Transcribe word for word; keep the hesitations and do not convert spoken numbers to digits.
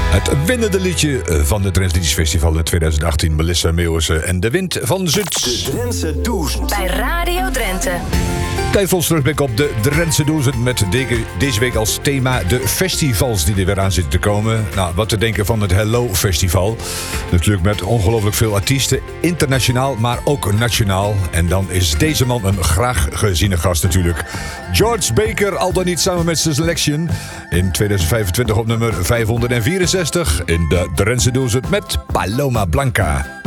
Het winnende liedje van het Drents Liedjesfestival in twintig achttien. Melissa Meeuwissen en De Wind van Zut. De Drentse Duizend. Bij Radio Drenthe. Tijd voor ons terugblik op de Drentse Duizend. Met de, deze week als thema de festivals die er weer aan zitten te komen. Nou, wat te denken van het Hello Festival. Natuurlijk met ongelooflijk veel artiesten. Internationaal, maar ook nationaal. En dan is deze man een graag geziene gast natuurlijk. George Baker, al dan niet samen met zijn Selection. In twintig vijfentwintig op nummer vijfhonderdvierenzestig. In de Drentse Duizend met Paloma Blanca.